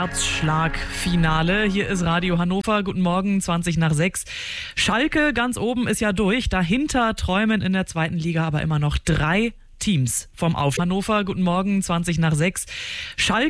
Herzschlagfinale. Hier ist Radio Hannover. Guten Morgen, 6:20. Schalke ganz oben ist ja durch. Dahinter träumen in der zweiten Liga aber immer noch 3 Teams vom Auf. Hannover, guten Morgen, 6:20. Schalke